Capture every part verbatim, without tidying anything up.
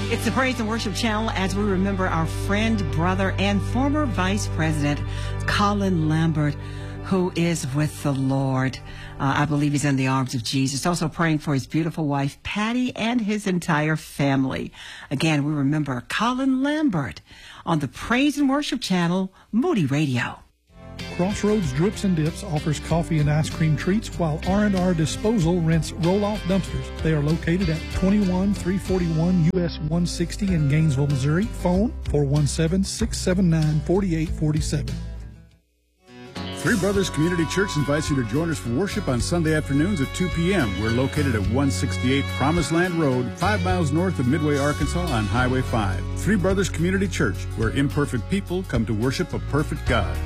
It's the Praise and Worship Channel as we remember our friend, brother, and former Vice President, Colin Lambert, who is with the Lord. Uh, I believe he's in the arms of Jesus. Also praying for his beautiful wife, Patty, and his entire family. Again, we remember Colin Lambert on the Praise and Worship Channel, Moody Radio. Crossroads Drips and Dips offers coffee and ice cream treats, while R and R Disposal rents roll-off dumpsters. They are located at twenty-one three forty-one U S one sixty in Gainesville, Missouri. Phone four one seven, six seven nine, four eight four seven. Three Brothers Community Church invites you to join us for worship on Sunday afternoons at two p.m. We're located at one sixty-eight Promised Land Road, five miles north of Midway, Arkansas on Highway five. Three Brothers Community Church, where imperfect people come to worship a perfect God.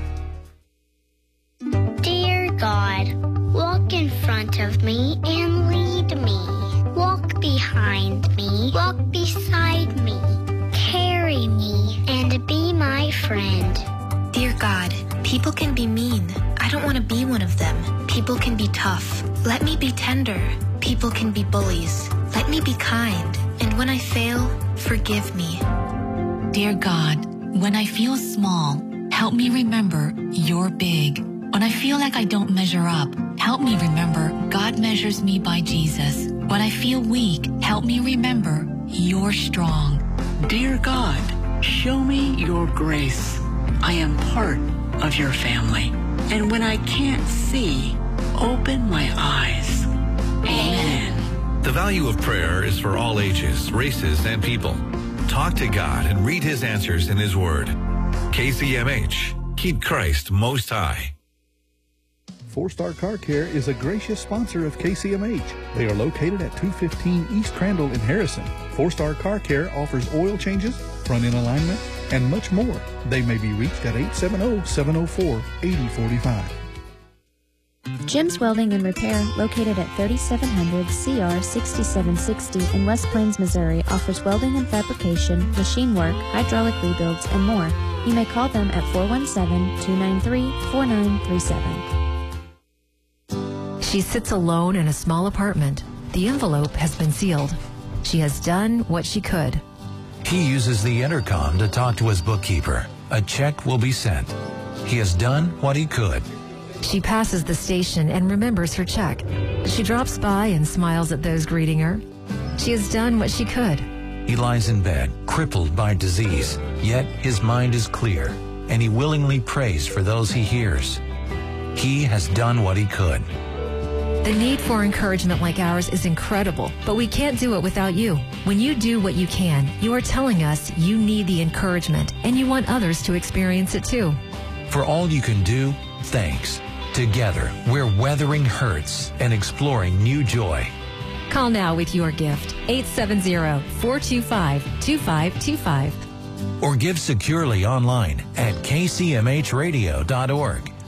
Dear God, walk in front of me and lead me. Walk behind me, walk beside me, carry me, and be my friend. Dear God, people can be mean. I don't want to be one of them. People can be tough. Let me be tender. People can be bullies. Let me be kind. And when I fail, forgive me. Dear God, when I feel small, help me remember you're big. When I feel like I don't measure up, help me remember God measures me by Jesus. When I feel weak, help me remember you're strong. Dear God, show me your grace. I am part of your family. And when I can't see, open my eyes. Amen. The value of prayer is for all ages, races, and people. Talk to God and read his answers in his word. K C M H, keep Christ most high. Four Star Car Care is a gracious sponsor of K C M H. They are located at two fifteen East Crandall in Harrison. Four Star Car Care offers oil changes, front-end alignment, and much more. They may be reached at eight seven zero, seven zero four, eight zero four five. Jim's Welding and Repair, located at thirty-seven hundred C R sixty-seven sixty in West Plains, Missouri, offers welding and fabrication, machine work, hydraulic rebuilds, and more. You may call them at four one seven, two nine three, four nine three seven. She sits alone in a small apartment. The envelope has been sealed. She has done what she could. He uses the intercom to talk to his bookkeeper. A check will be sent. He has done what he could. She passes the station and remembers her check. She drops by and smiles at those greeting her. She has done what she could. He lies in bed, crippled by disease, yet his mind is clear, and he willingly prays for those he hears. He has done what he could. The need for encouragement like ours is incredible, but we can't do it without you. When you do what you can, you are telling us you need the encouragement, and you want others to experience it too. For all you can do, thanks. Together, we're weathering hurts and exploring new joy. Call now with your gift, eight seven zero, four two five, two five two five. Or give securely online at k c m h radio dot org.